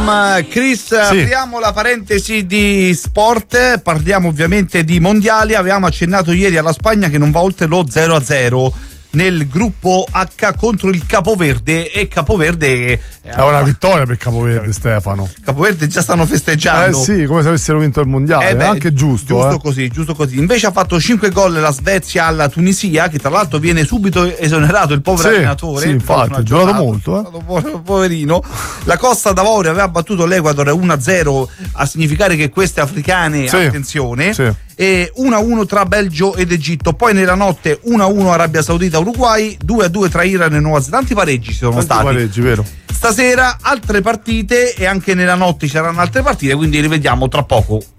Chris, apriamo la parentesi di sport, parliamo ovviamente di mondiali. Avevamo accennato ieri alla Spagna che non va oltre lo 0-0 nel gruppo H contro il Capoverde, e Capoverde è una vittoria per Capoverde, Stefano. Capoverde già stanno festeggiando. Sì, come se avessero vinto il mondiale. È anche giusto così. Invece ha fatto 5 gol la Svezia alla Tunisia, che tra l'altro viene subito esonerato il povero allenatore. Sì, infatti ha giocato molto, poverino. La Costa d'Avorio aveva battuto l'Ecuador 1-0, a significare che queste africane, attenzione. E 1-1 tra Belgio ed Egitto. Poi nella notte 1-1 Arabia Saudita Uruguay, 2-2 tra Iran e Nuova Zelanda. Tanti pareggi ci sono stati. Pareggi, vero. Stasera altre partite, e anche nella notte ci saranno altre partite, quindi rivediamo tra poco